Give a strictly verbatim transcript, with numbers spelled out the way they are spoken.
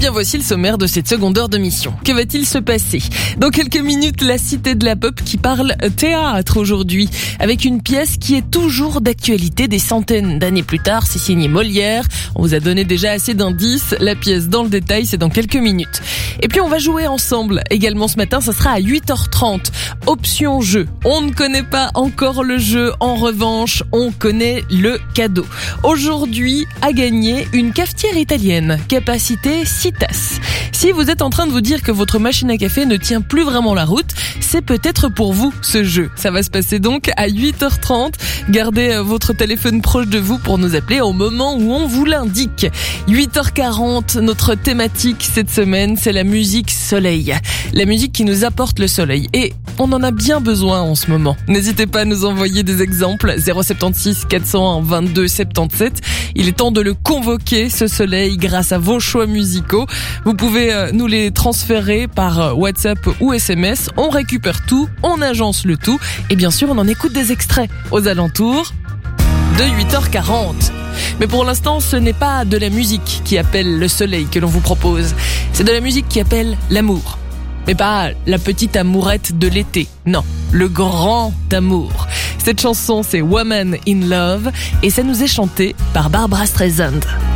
bien voici le sommaire de cette seconde heure de mission. Que va-t-il se passer ? Dans quelques minutes, la cité de la pop qui parle théâtre aujourd'hui, avec une pièce qui est toujours d'actualité des centaines d'années plus tard. C'est signé Molière. On vous a donné déjà assez d'indices. La pièce dans le détail, c'est dans quelques minutes. Et puis on va jouer ensemble également ce matin, ça sera à huit heures trente. Option jeu. On ne connaît pas encore le jeu. En revanche, on connaît le cadeau. Aujourd'hui, à gagner une cafetière italienne, capacité six tasses. Si vous êtes en train de vous dire que votre machine à café ne tient plus vraiment la route, c'est peut-être pour vous ce jeu. Ça va se passer donc à huit heures trente. Gardez votre téléphone proche de vous pour nous appeler au moment où on vous l'indique. huit heures quarante, notre thématique cette semaine, c'est la musique soleil. La musique qui nous apporte le soleil. Et on en a bien besoin en ce moment. N'hésitez pas à nous envoyer des exemples. zéro sept six quatre cent un vingt-deux soixante-dix-sept. Il est temps de le convoquer, ce soleil, grâce à vos choix musicaux. Vous pouvez nous les transférer par WhatsApp ou S M S. On récupère tout, on agence le tout. Et bien sûr, on en écoute des extraits aux alentours de huit heures quarante. Mais pour l'instant, ce n'est pas de la musique qui appelle le soleil que l'on vous propose. C'est de la musique qui appelle l'amour. Mais pas la petite amourette de l'été. Non, le grand amour. Cette chanson, c'est Woman in Love et ça nous est chanté par Barbra Streisand.